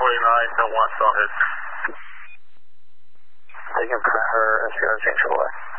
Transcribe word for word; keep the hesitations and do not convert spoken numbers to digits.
forty-nine, no one, go ahead. They can print her S P R J triple A.